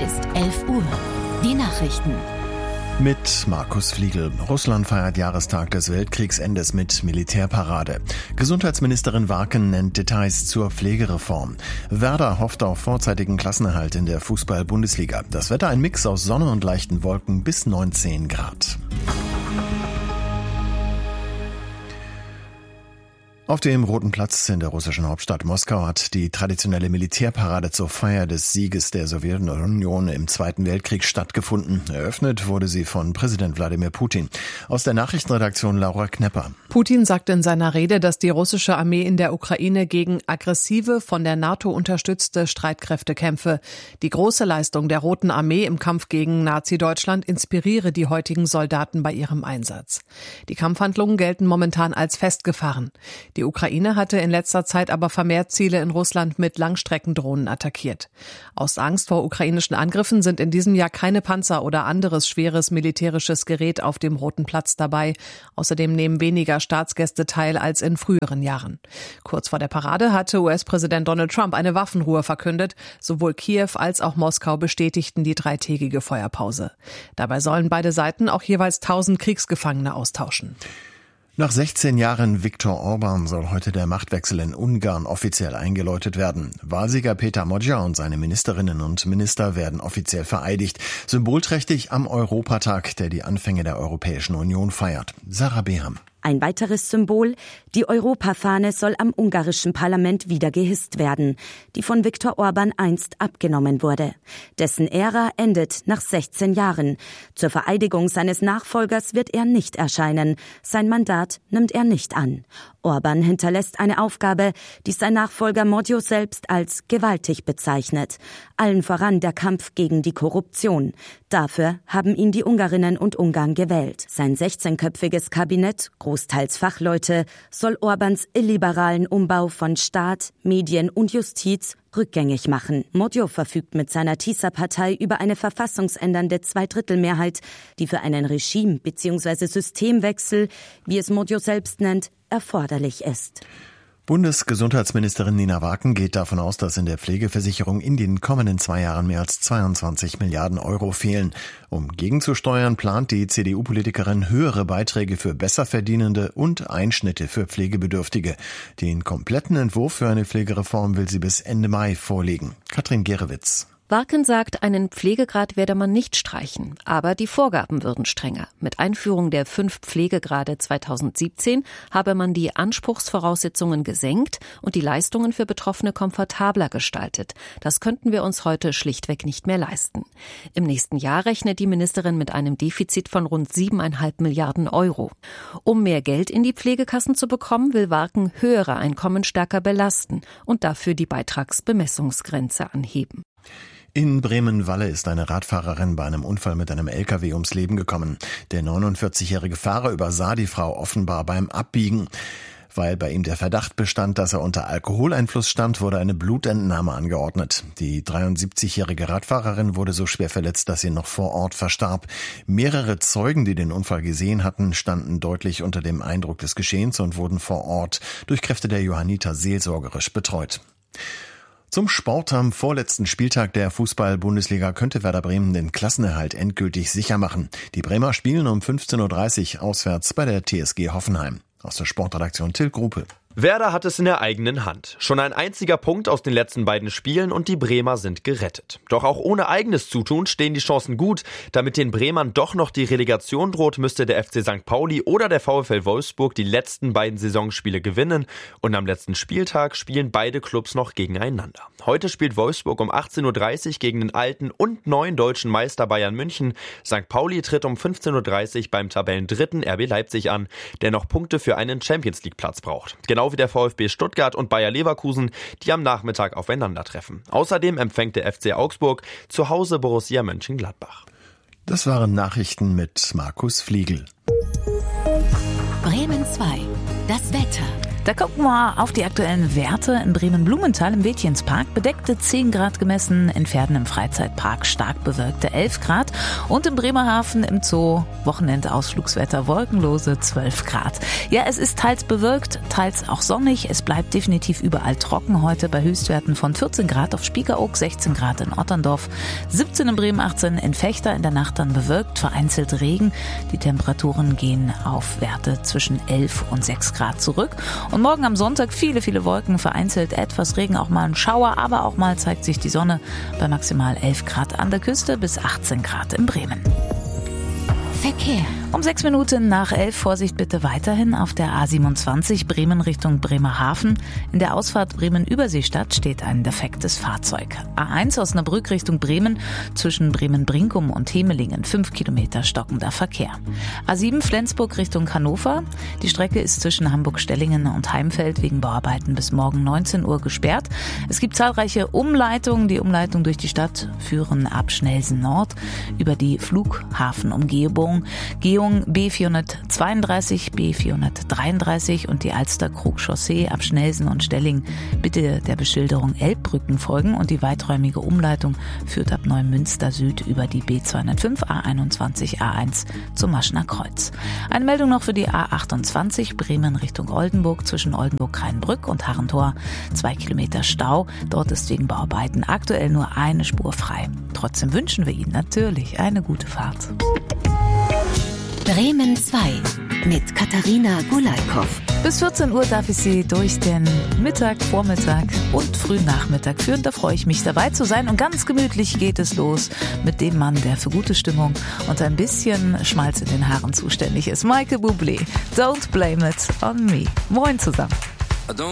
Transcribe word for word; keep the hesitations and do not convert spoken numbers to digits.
ist elf Uhr. Die Nachrichten. Mit Markus Fliegel. Russland feiert Jahrestag des Weltkriegsendes mit Militärparade. Gesundheitsministerin Warken nennt Details zur Pflegereform. Werder hofft auf vorzeitigen Klassenerhalt in der Fußball-Bundesliga. Das Wetter ein Mix aus Sonne und leichten Wolken bis neunzehn Grad. Auf dem Roten Platz in der russischen Hauptstadt Moskau hat die traditionelle Militärparade zur Feier des Sieges der Sowjetunion im Zweiten Weltkrieg stattgefunden. Eröffnet wurde sie von Präsident Wladimir Putin. Aus der Nachrichtenredaktion Laura Knepper. Putin sagte in seiner Rede, dass die russische Armee in der Ukraine gegen aggressive, von der NATO unterstützte Streitkräfte kämpfe. Die große Leistung der Roten Armee im Kampf gegen Nazi-Deutschland inspiriere die heutigen Soldaten bei ihrem Einsatz. Die Kampfhandlungen gelten momentan als festgefahren. Die Ukraine hatte in letzter Zeit aber vermehrt Ziele in Russland mit Langstreckendrohnen attackiert. Aus Angst vor ukrainischen Angriffen sind in diesem Jahr keine Panzer oder anderes schweres militärisches Gerät auf dem Roten Platz dabei. Außerdem nehmen weniger Staatsgäste teil als in früheren Jahren. Kurz vor der Parade hatte U S-Präsident Donald Trump eine Waffenruhe verkündet. Sowohl Kiew als auch Moskau bestätigten die dreitägige Feuerpause. Dabei sollen beide Seiten auch jeweils tausend Kriegsgefangene austauschen. Nach sechzehn Jahren Viktor Orban soll heute der Machtwechsel in Ungarn offiziell eingeläutet werden. Wahlsieger Peter Magyar und seine Ministerinnen und Minister werden offiziell vereidigt. Symbolträchtig am Europatag, der die Anfänge der Europäischen Union feiert. Sarah Beham. Ein weiteres Symbol, die Europafahne soll am ungarischen Parlament wieder gehisst werden, die von Viktor Orban einst abgenommen wurde. Dessen Ära endet nach sechzehn Jahren. Zur Vereidigung seines Nachfolgers wird er nicht erscheinen. Sein Mandat nimmt er nicht an. Orban hinterlässt eine Aufgabe, die sein Nachfolger Magyar selbst als gewaltig bezeichnet. Allen voran der Kampf gegen die Korruption. Dafür haben ihn die Ungarinnen und Ungarn gewählt. Sein sechzehnköpfiges Kabinett, großteils Fachleute, soll Orbans illiberalen Umbau von Staat, Medien und Justiz rückgängig machen. Magyar verfügt mit seiner Tisza-Partei über eine verfassungsändernde Zweidrittelmehrheit, die für einen Regime- bzw. Systemwechsel, wie es Magyar selbst nennt, erforderlich ist. Bundesgesundheitsministerin Nina Warken geht davon aus, dass in der Pflegeversicherung in den kommenden zwei Jahren mehr als zweiundzwanzig Milliarden Euro fehlen. Um gegenzusteuern, plant die C D U-Politikerin höhere Beiträge für Besserverdienende und Einschnitte für Pflegebedürftige. Den kompletten Entwurf für eine Pflegereform will sie bis Ende Mai vorlegen. Katrin Gerewitz. Warken sagt, einen Pflegegrad werde man nicht streichen, aber die Vorgaben würden strenger. Mit Einführung der fünf Pflegegrade zweitausendsiebzehn habe man die Anspruchsvoraussetzungen gesenkt und die Leistungen für Betroffene komfortabler gestaltet. Das könnten wir uns heute schlichtweg nicht mehr leisten. Im nächsten Jahr rechnet die Ministerin mit einem Defizit von rund siebeneinhalb Milliarden Euro. Um mehr Geld in die Pflegekassen zu bekommen, will Warken höhere Einkommen stärker belasten und dafür die Beitragsbemessungsgrenze anheben. In Bremen-Walle ist eine Radfahrerin bei einem Unfall mit einem L K W ums Leben gekommen. Der neunundvierzigjährige Fahrer übersah die Frau offenbar beim Abbiegen. Weil bei ihm der Verdacht bestand, dass er unter Alkoholeinfluss stand, wurde eine Blutentnahme angeordnet. Die dreiundsiebzigjährige Radfahrerin wurde so schwer verletzt, dass sie noch vor Ort verstarb. Mehrere Zeugen, die den Unfall gesehen hatten, standen deutlich unter dem Eindruck des Geschehens und wurden vor Ort durch Kräfte der Johanniter seelsorgerisch betreut. Zum Sport am vorletzten Spieltag der Fußball-Bundesliga könnte Werder Bremen den Klassenerhalt endgültig sicher machen. Die Bremer spielen um fünfzehn Uhr dreißig auswärts bei der T S G Hoffenheim. Aus der Sportredaktion Till Gruppe. Werder hat es in der eigenen Hand. Schon ein einziger Punkt aus den letzten beiden Spielen und die Bremer sind gerettet. Doch auch ohne eigenes Zutun stehen die Chancen gut. Damit den Bremern doch noch die Relegation droht, müsste der F C Sankt Pauli oder der VfL Wolfsburg die letzten beiden Saisonspiele gewinnen. Und am letzten Spieltag spielen beide Clubs noch gegeneinander. Heute spielt Wolfsburg um achtzehn Uhr dreißig gegen den alten und neuen deutschen Meister Bayern München. Sankt Pauli tritt um fünfzehn Uhr dreißig beim Tabellendritten R B Leipzig an, der noch Punkte für einen Champions-League-Platz braucht. Genau wie der VfB Stuttgart und Bayer Leverkusen, die am Nachmittag aufeinandertreffen. Außerdem empfängt der F C Augsburg zu Hause Borussia Mönchengladbach. Das waren Nachrichten mit Markus Fliegel. Bremen zwei. Das Wetter. Da gucken wir auf die aktuellen Werte in Bremen-Blumenthal im Wädchenspark. Bedeckte zehn Grad gemessen, in Pferden im Freizeitpark stark bewölkte elf Grad und im Bremerhaven im Zoo Wochenendausflugswetter wolkenlose zwölf Grad. Ja, es ist teils bewölkt, teils auch sonnig. Es bleibt definitiv überall trocken heute bei Höchstwerten von vierzehn Grad auf Spiekeroog, sechzehn Grad in Otterndorf, siebzehn in Bremen, achtzehn in Vechta, in der Nacht dann bewölkt, vereinzelt Regen. Die Temperaturen gehen auf Werte zwischen elf und sechs Grad zurück. Und morgen am Sonntag viele, viele Wolken, vereinzelt etwas Regen, auch mal ein Schauer, aber auch mal zeigt sich die Sonne bei maximal elf Grad an der Küste bis achtzehn Grad in Bremen. Verkehr. Um sechs Minuten nach elf, Vorsicht bitte weiterhin auf der A siebenundzwanzig Bremen Richtung Bremerhaven. In der Ausfahrt Bremen-Überseestadt steht ein defektes Fahrzeug. A eins Osnabrück Richtung Bremen zwischen Bremen-Brinkum und Hemelingen, fünf Kilometer stockender Verkehr. A sieben Flensburg Richtung Hannover. Die Strecke ist zwischen Hamburg-Stellingen und Heimfeld wegen Bauarbeiten bis morgen neunzehn Uhr gesperrt. Es gibt zahlreiche Umleitungen. Die Umleitungen durch die Stadt führen ab Schnelsen Nord über die Flughafenumgebung. Gehung B vierhundertzweiunddreißig, B vierhundertdreiunddreißig und die Alster-Krug-Chaussee ab Schnelsen und Stelling bitte der Beschilderung Elbbrücken folgen und die weiträumige Umleitung führt ab Neumünster Süd über die B zweihundertfünf, A einundzwanzig, A eins zum Maschner Kreuz. Eine Meldung noch für die A achtundzwanzig Bremen Richtung Oldenburg zwischen Oldenburg-Rheinbrück und Harrentor. Zwei Kilometer Stau, dort ist wegen Bauarbeiten aktuell nur eine Spur frei. Trotzdem wünschen wir Ihnen natürlich eine gute Fahrt. Bremen zwei mit Katharina Gulaikow. Bis vierzehn Uhr darf ich Sie durch den Mittag, Vormittag und frühen Nachmittag führen. Da freue ich mich, dabei zu sein. Und ganz gemütlich geht es los mit dem Mann, der für gute Stimmung und ein bisschen Schmalz in den Haaren zuständig ist. Michael Bublé. Don't blame it on me. Moin zusammen.